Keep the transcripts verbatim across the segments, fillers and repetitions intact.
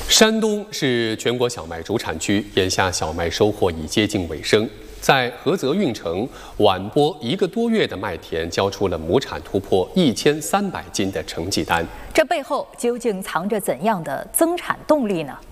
山东是全国小麦主产区，眼下小麦收获已接近尾声。在菏泽运城，晚播一个多月的麦田交出了亩产突破一千三百斤的成绩单。 这背后究竟藏着怎样的增产动力呢？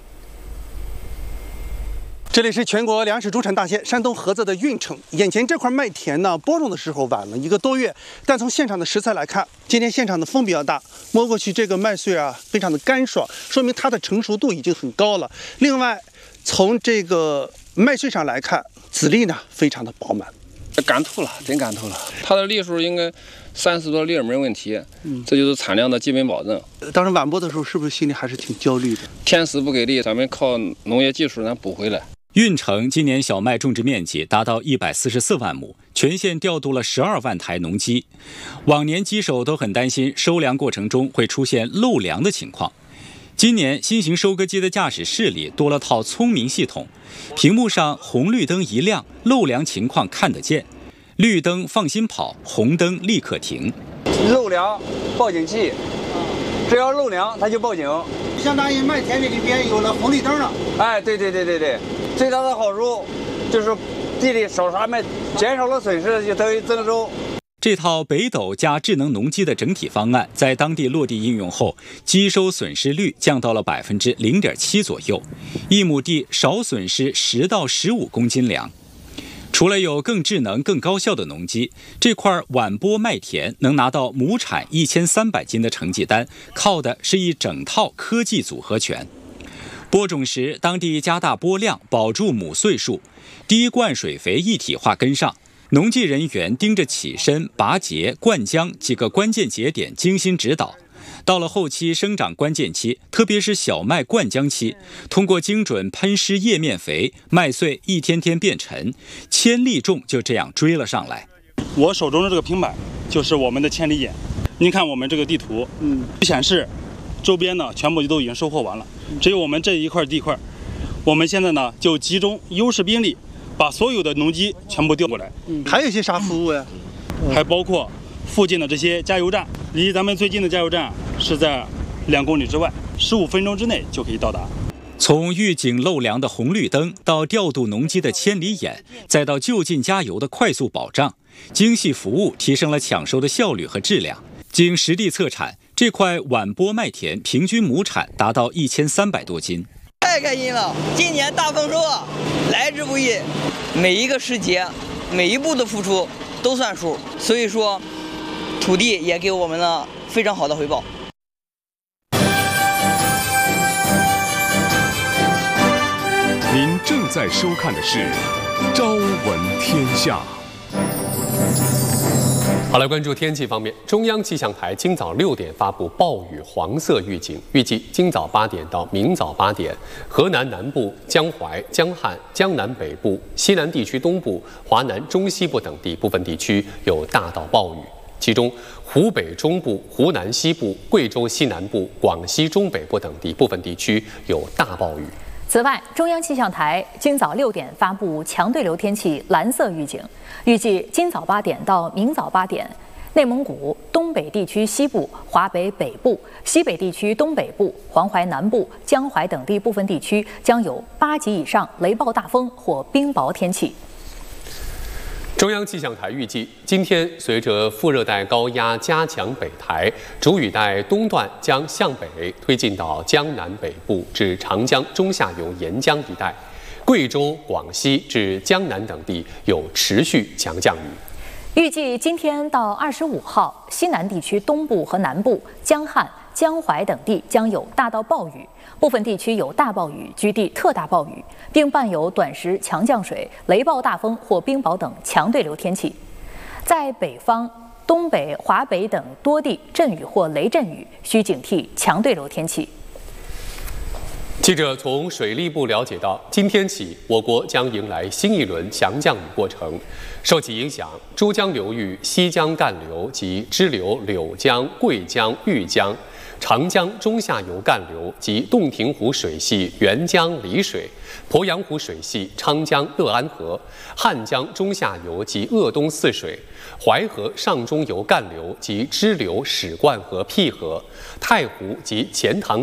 这里是全国粮食主产大县山东菏泽的运城，眼前这块麦田呢，播种的时候晚了一个多月，但从现场的食材来看，今天现场的风比较大，摸过去这个麦穗啊，非常的干爽，说明它的成熟度已经很高了。另外，从这个麦穗上来看，籽粒呢非常的饱满， 干透了，真干透了。它的粒数应该三十多粒没问题，嗯，这就是产量的基本保证。 当时晚播的时候，是不是心里还是挺焦虑的？ 天时不给力，咱们靠农业技术咱补回来。 运城今年小麦种植面积达到一百四十四万亩，全县调度了十二万台农机。往年机手都很担心收粮过程中会出现漏粮的情况。今年新型收割机的驾驶室里多了套聪明系统，屏幕上红绿灯一亮，漏粮情况看得见，绿灯放心跑，红灯立刻停。 漏粮报警器，只要漏粮它就报警。 相当于麦田这里边有了红绿灯了。 哎，对对对对对，最大的好处就是地里少杀麦，减少了损失就等于增收。 这套北斗加智能农机的整体方案在当地落地应用后，机收损失率降到了百分之零点七左右，一亩地少损失十到十五公斤粮。 除了有更智能、更高效的农机，这块晚播麦田能拿到亩产一千三百斤的成绩单，靠的是一整套科技组合拳。播种时，当地加大播量，保住亩穗数，滴灌水肥一体化跟上。农技人员盯着起身、拔节、灌浆几个关键节点精心指导。 到了后期生长关键期，特别是小麦灌浆期，通过精准喷施叶面肥，麦穗一天天变沉，千粒重就这样追了上来。 我手中的这个平板就是我们的千里眼，您看我们这个地图，嗯，显示周边呢全部都已经收获完了，只有我们这一块地块，我们现在呢就集中优势兵力，把所有的农机全部调过来。 嗯，还有一些啥服务呀？ 还包括附近的这些加油站，离咱们最近的加油站 是在两公里之外，十五分钟之内就可以到达。 从预警漏粮的红绿灯，到调度农机的千里眼，再到就近加油的快速保障，精细服务提升了抢收的效率和质量。经实地测产，这块晚播麦田平均亩产达到一千三百多斤。 太开心了！今年大丰收啊，来之不易，每一个时节，每一步的付出都算数，所以说，土地也给我们了非常好的回报。 您正在收看的是《朝闻天下》。 好，来关注天气方面。中央气象台今早六点发布暴雨黄色预警，预计今早八点到明早八点，河南南部、江淮、江汉、江南北部、西南地区东部、华南中西部等地部分地区有大到暴雨。 其中，湖北中部、湖南西部、贵州西南部、广西中北部等地部分地区有大暴雨。 此外，中央气象台今早六点发布强对流天气蓝色预警，预计今早八点到明早八点，内蒙古、东北地区西部、华北北部、西北地区东北部、黄淮南部、江淮等地部分地区将有八级以上雷暴大风或冰雹天气。 中央气象台预计，今天随着副热带高压加强北抬，主雨带东段将向北推进到江南北部至长江中下游沿江一带，贵州、广西至江南等地有持续强降雨。 预计今天到二十五号，西南地区东部和南部、江汉、江淮等地将有大到暴雨。 部分地区有大暴雨，局地特大暴雨，并伴有短时强降水、雷暴大风或冰雹等强对流天气。在北方、东北、华北等多地阵雨或雷阵雨，需警惕强对流天气。 记者从水利部了解到，今天起，我国将迎来新一轮强降雨过程。受其影响，珠江流域西江干流及支流柳江、桂江、玉江。 长江中下游干流及洞庭湖水系沅江丽水、鄱阳湖水系昌江乐安河、汉江中下游及鄂东泗水、淮河上中游干流及支流史灌河辟河、太湖及钱塘。